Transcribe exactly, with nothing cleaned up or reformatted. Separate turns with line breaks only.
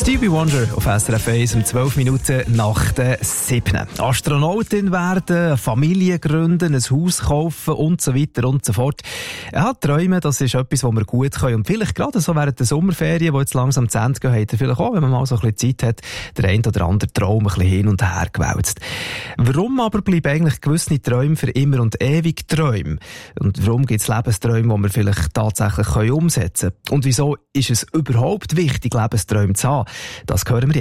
Stevie Wonder auf S R F eins um zwölf Minuten nach der sieben. Astronautin werden, eine Familie gründen, ein Haus kaufen und so weiter und so fort. Ja, Träume, das ist etwas, was wir gut können. Und vielleicht gerade so während der Sommerferien, die jetzt langsam zu Ende gehen, hat er vielleicht auch, wenn man mal so ein bisschen Zeit hat, der ein oder andere Traum ein bisschen hin und her gewälzt. Warum aber bleiben eigentlich gewisse Träume für immer und ewig Träume? Und warum gibt es Lebensträume, die wir vielleicht tatsächlich umsetzen können? Und wieso ist es überhaupt wichtig, Lebensträume zu haben? Das hören wir jetzt.